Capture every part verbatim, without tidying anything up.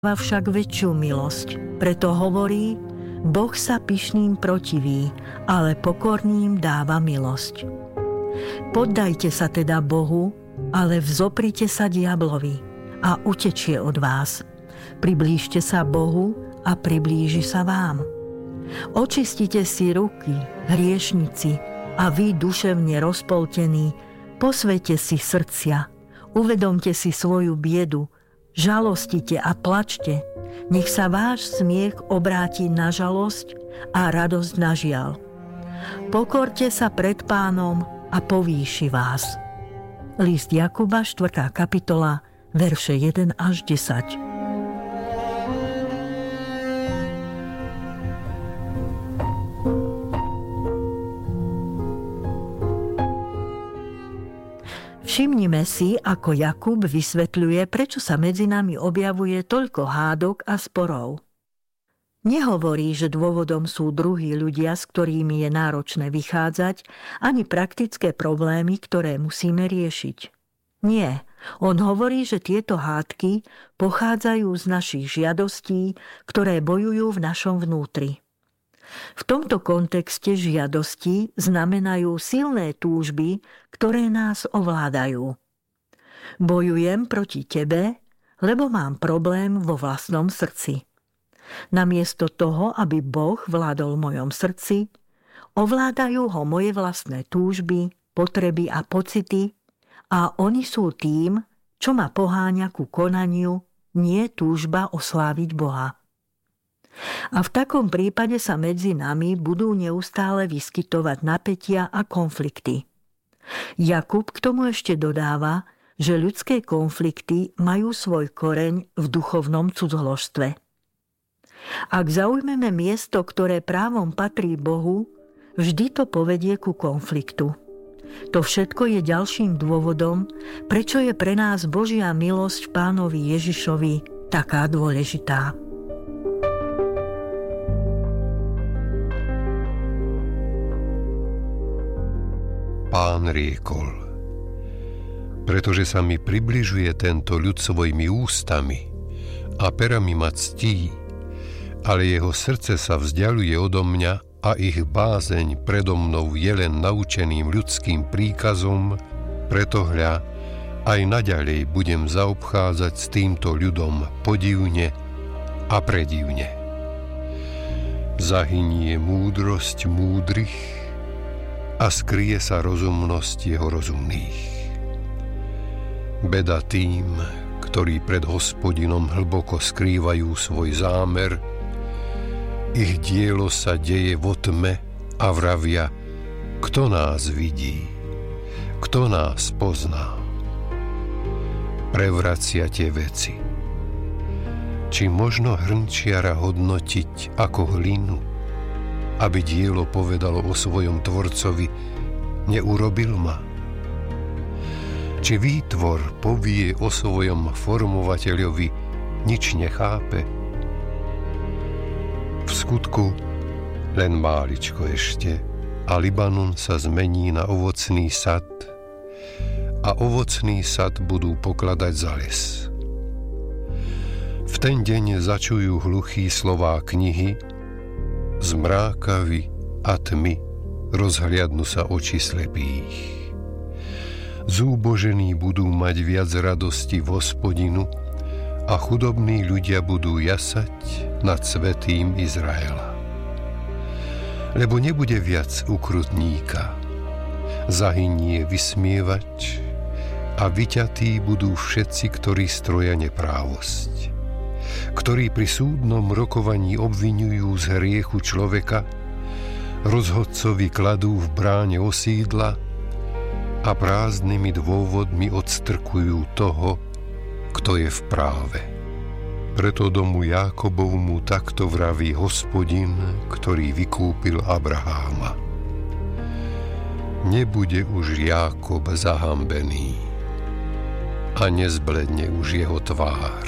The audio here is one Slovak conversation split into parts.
však väčšiu milosť. Preto hovorí, Boh sa pyšným protiví, ale pokorným dáva milosť. Poddajte sa teda Bohu, ale vzoprite sa diablovi a utečie od vás. Priblížte sa Bohu a priblíži sa vám. Očistite si ruky, hriešnici, a vy duševne rozpoltení, posvete si srdcia, uvedomte si svoju biedu, žalostite a plačte, nech sa váš smiech obráti na žalosť a radosť na žiaľ. Pokorte sa pred Pánom a povýši vás. List Jakuba, štvrtá kapitola, verše jeden až desať. Všimnime si, ako Jakub vysvetľuje, prečo sa medzi nami objavuje toľko hádok a sporov. Nehovorí, že dôvodom sú druhí ľudia, s ktorými je náročné vychádzať, ani praktické problémy, ktoré musíme riešiť. Nie, on hovorí, že tieto hádky pochádzajú z našich žiadostí, ktoré bojujú v našom vnútri. V tomto kontexte žiadosti znamenajú silné túžby, ktoré nás ovládajú. Bojujem proti tebe, lebo mám problém vo vlastnom srdci. Namiesto toho, aby Boh vládol v mojom srdci, ovládajú ho moje vlastné túžby, potreby a pocity a oni sú tým, čo ma poháňa ku konaniu, nie túžba osláviť Boha. A v takom prípade sa medzi nami budú neustále vyskytovať napätia a konflikty. Jakub k tomu ešte dodáva, že ľudské konflikty majú svoj koreň v duchovnom cudzoložstve. Ak zaujmeme miesto, ktoré právom patrí Bohu, vždy to povedie ku konfliktu. To všetko je ďalším dôvodom, prečo je pre nás Božia milosť v Pánovi Ježišovi taká dôležitá. Pán riekol: pretože sa mi približuje tento ľud svojimi ústami a perami ma ctí, ale jeho srdce sa vzdialuje odo mňa a ich bázeň predo mnou je len naučeným ľudským príkazom, preto hľa, aj naďalej budem zaobchádzať s týmto ľudom podivne a predivne. Zahynie múdrosť múdrych a skryje sa rozumnosť jeho rozumných. Beda tým, ktorí pred Hospodinom hlboko skrývajú svoj zámer, ich dielo sa deje vo tme a vravia: kto nás vidí, kto nás pozná. Prevracia tie veci. Či možno hrnčiara hodnotiť ako hlinu, aby dielo povedalo o svojom tvorcovi: neurobil ma? Či výtvor povie o svojom formovateľovi: nič nechápe? V skutku len máličko ešte a Libanon sa zmení na ovocný sad a ovocný sad budú pokladať za les. V ten deň začujú hluchí slová knihy, z mrákavy a tmy rozhliadnú sa oči slepých. Zúbožení budú mať viac radosti v Hospodinu a chudobní ľudia budú jasať nad svätým Izraela. Lebo nebude viac ukrutníka, zahynie vysmievač a vyťatí budú všetci, ktorí stroja neprávosť, ktorí pri súdnom rokovaní obviňujú z hriechu človeka, rozhodcovi kladú v bráne osídla a prázdnymi dôvodmi odstrkujú toho, kto je v práve. Preto domu Jákobovmu takto vraví Hospodin, ktorý vykúpil Abraháma: nebude už Jákob zahambený a nezbledne už jeho tvár.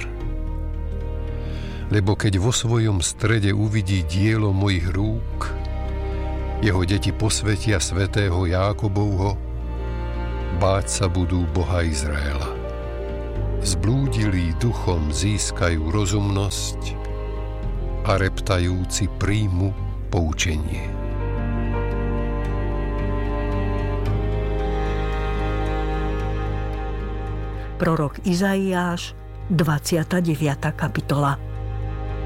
Lebo keď vo svojom strede uvidí dielo mojich rúk, jeho deti posvetia svätého Jákobovho, báť sa budú Boha Izraela. Zblúdilí duchom získajú rozumnosť a reptajúci príjmu poučenie. Prorok Izaiáš, dvadsiata deviata kapitola.